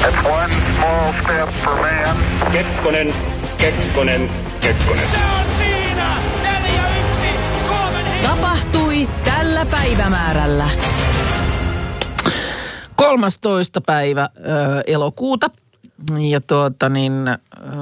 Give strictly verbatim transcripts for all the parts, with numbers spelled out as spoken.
It's one small step for man. Kekkonen, Kekkonen, Kekkonen. Se on siinä! neljä yksi Suomen hi- Tapahtui tällä päivämäärällä. kolmastoista päivä ö, elokuuta. Ja tuota niin, ö,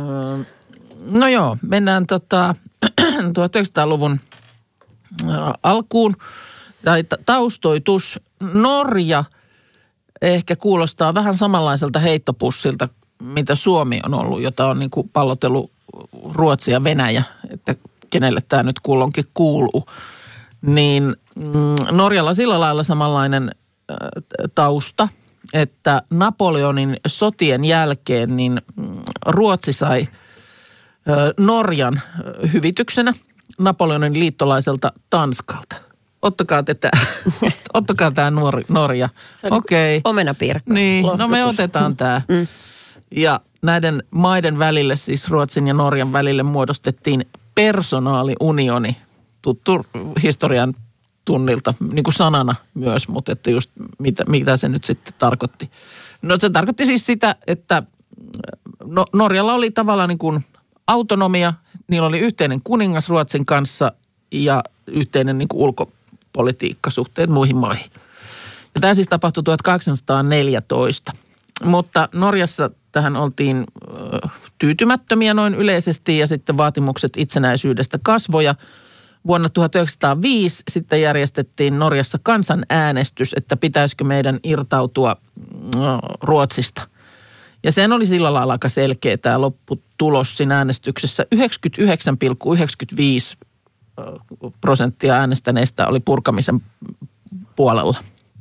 no joo, mennään tota tuhatyhdeksänsataaluvun ö, alkuun. Tai ta- taustoitus. Norja ehkä kuulostaa vähän samanlaiselta heittopussilta, mitä Suomi on ollut, jota on niin kuin pallotellut Ruotsi ja Venäjä, että kenelle tämä nyt kulloinkin kuuluu. Niin mm, Norjalla sillä lailla samanlainen äh, tausta, että Napoleonin sotien jälkeen niin mm, Ruotsi sai äh, Norjan äh, hyvityksenä Napoleonin liittolaiselta Tanskalta. Ottakaa tätä, ottakaa tämä nuori, Norja. Okei. Okay. Omenapiirakka. Niin, lohdutus. no me otetaan tämä. Mm. Ja näiden maiden välille, siis Ruotsin ja Norjan välille muodostettiin personaaliunioni, tuttu historian tunnilta, niin kuin sanana myös, mutta että just mitä, mitä se nyt sitten tarkoitti. No se tarkoitti siis sitä, että no, Norjalla oli tavallaan niin kuin autonomia, niillä oli yhteinen kuningas Ruotsin kanssa ja yhteinen niin kuin ulkopolitiikka suhteet muihin maihin. Ja tämä siis tapahtui tuhatkahdeksansataaneljätoista, mutta Norjassa tähän oltiin ö, tyytymättömiä noin yleisesti ja sitten vaatimukset itsenäisyydestä kasvoja. Vuonna tuhatyhdeksänsataaviisi sitten järjestettiin Norjassa kansanäänestys, että pitäisikö meidän irtautua ö, Ruotsista. Ja sen oli sillä lailla aika selkeä tämä lopputulos siinä äänestyksessä. yhdeksänkymmentäyhdeksän pilkku yhdeksänkymmentäviisi prosenttia äänestäneistä oli purkamisen puolella.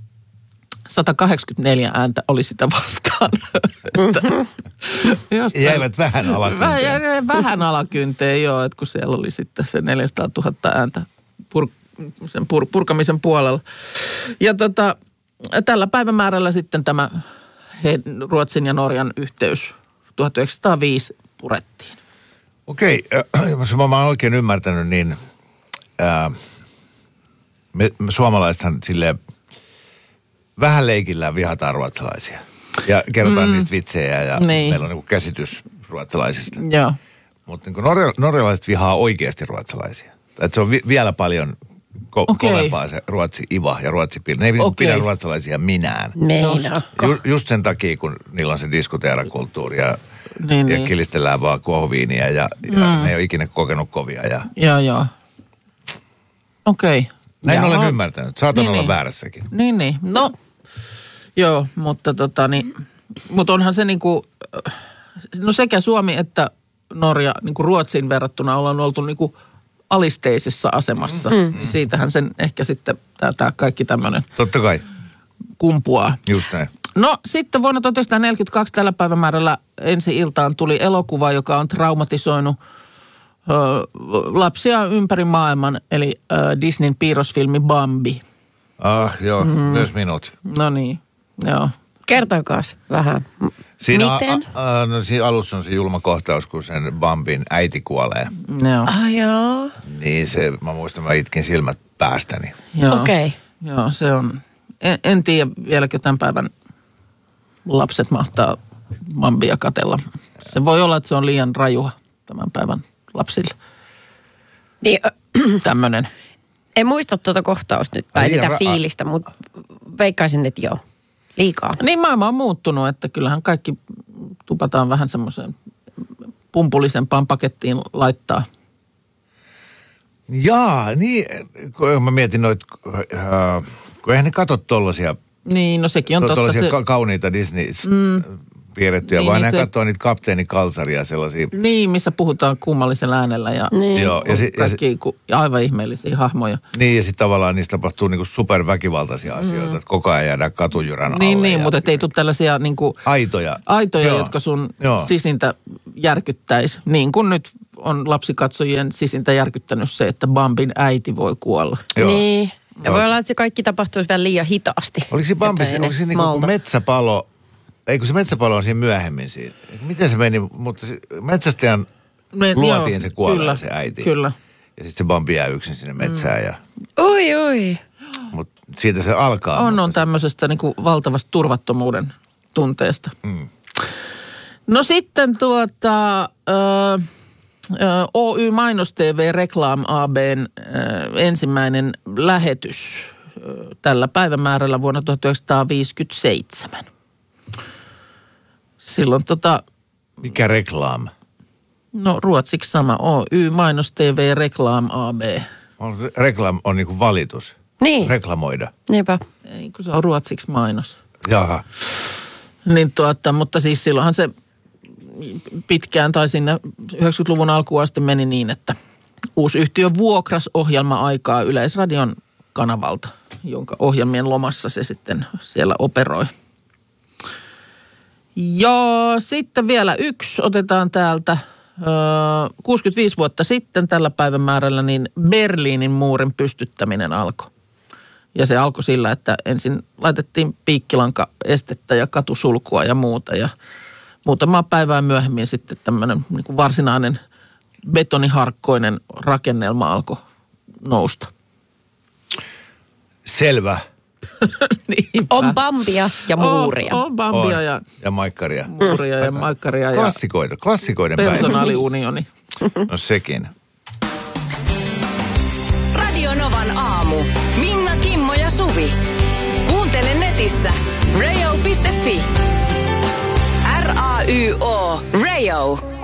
sata kahdeksankymmentäneljä ääntä oli sitä vastaan. Mm-hmm. Jäivät vähän alakynteen. Vähän, vähän alakynteen, joo, että kun siellä oli sitten se neljäsataatuhatta ääntä pur, sen pur, purkamisen puolella. Ja tota, tällä päivämäärällä sitten tämä he, Ruotsin ja Norjan yhteys tuhatyhdeksänsataaviisi purettiin. Okei, äh, jos mä oon oikein ymmärtänyt, niin äh, me, me suomalaisethan silleen vähän leikillään vihataan ruotsalaisia. Ja kerrotaan mm. niistä vitsejä ja niin. Meillä on niinku käsitys ruotsalaisista. Joo. Mutta niinku norja, norjalaiset vihaa oikeasti ruotsalaisia. Et se on vi, vielä paljon ko- okay. kovempaa se ruotsi-iva ja ruotsi-pil. Ne ei okay. pidä ruotsalaisia minään. Ju, just sen takia, kun niillä on se diskoteerakulttuuri ja, niin, ja niin. kilistellään vaan kuohuviiniä ja, ja mm. ne ei ole ikinä kokenut kovia. Ja... Joo, joo. Okei. Okay. Näin ja olen on... ymmärtänyt. Saatan niin, olla niin. väärässäkin. Niin, niin. No, joo, mutta tota niin, mutta onhan se niinku, no sekä Suomi että Norja niinku Ruotsiin verrattuna ollaan oltu niinku alisteisessa asemassa. Mm. Siitähän sen ehkä sitten tämä kaikki tämmöinen totta kai kumpuaa. Just näin. No sitten vuonna tuhatyhdeksänsataaneljäkymmentäkaksi tällä päivämäärällä ensi iltaan tuli elokuva, joka on traumatisoinut ö, lapsia ympäri maailman, eli ö, Disneyn piirrosfilmi Bambi. Ah, joo, mm. myös minut. No niin, joo. Kertokaas vähän. Siinä, Miten? A, a, no, siinä alussa on se julma kohtaus, kun sen Bambin äiti kuolee. Joo. Ah, joo. Niin se, mä muistan, mä itkin silmät päästäni. Okei. Okay. Joo, se on, en, en tiedä vieläkö tämän päivän lapset mahtaa Bambia katella. Se voi olla, että se on liian rajua tämän päivän lapsille. Niin, tämmöinen. En muista tuota kohtausta nyt tai sitä ra- fiilistä, mutta veikkaisin, että joo. Liikaa. Niin maailma on muuttunut, että kyllähän kaikki tupataan vähän semmoiseen pumpullisempaan pakettiin laittaa. Jaa, niin, kun mä mietin noita, äh, kun eihän ne katso tollaisia, niin, no sekin on totta. Se... ka- kauniita Disney-piirrettyjä, mm. vaan niin, ne se... katsoo niitä kapteeni Kalsaria sellaisia. Niin, missä puhutaan kummallisella äänellä ja, niin. Joo, ja, si- kaikki ja, si- ja aivan ihmeellisiä hahmoja. Niin, ja sitten tavallaan niistä tapahtuu niinku superväkivaltaisia asioita, mm. että koko ajan jäädään katujyrän alle. Niin, niin ja... mutta ei tule tällaisia niinku... Aitoja. Aitoja, Joo. jotka sun Joo. sisintä järkyttäisi. Niin kuin nyt on lapsikatsojien sisintä järkyttänyt se, että Bambin äiti voi kuolla. Joo. Niin. Ja voi olla, että se kaikki tapahtuisi vielä liian hitaasti. Oliko se Bambissa, oliko se niin kuin metsäpalo, eikö se metsäpalo on siinä myöhemmin siinä? Miten se meni, mutta se, metsästäjän Me, luotiin joo, se kuolee se äiti. Kyllä. Ja sitten se Bambi jää yksin sinne metsään. Ja, oi, oi. mutta siitä se alkaa. On, on tämmöisestä niin kuin valtavasta turvattomuuden tunteesta. Mm. No sitten tuota, ö, ö, Oy Mainos T V Reklam A B:n ö, ensimmäinen lähetys ö, tällä päivämäärällä vuonna tuhatyhdeksänsataaviisikymmentäseitsemän. Silloin tota... Mikä reklaam? No ruotsiksi sama. Oy Mainos T V Reklam A B. Reklam on niinku valitus. Niin. Reklamoida. Niinpä. Ei, kun se on ruotsiksi mainos. Jaha. Niin tuota, mutta siis silloinhan se pitkään tai sinne yhdeksänkymmentäluvun alkuun asti meni niin, että uusi yhtiö vuokras ohjelma-aikaa Yleisradion kanavalta, jonka ohjelmien lomassa se sitten siellä operoi. Ja sitten vielä yksi otetaan täältä. kuusikymmentäviisi vuotta sitten tällä päivämäärällä niin Berliinin muurin pystyttäminen alkoi. Ja se alkoi sillä, että ensin laitettiin piikkilankaestettä ja katusulkua ja muuta. Ja muutamaa päivää myöhemmin sitten tämmöinen niin kuin varsinainen betoniharkkoinen rakennelma alkoi nousta. Selvä. On bambia ja muuria. On, on bambia on. ja, ja maikkaria. Muuria ja maikkaria. Klassikoita, klassikoiden päivä. Personaaliunioni. No sekin. Radio Novan aamu. Minna, Kimmo ja Suvi. Kuuntele netissä radio piste fi. R A Y O. Radio.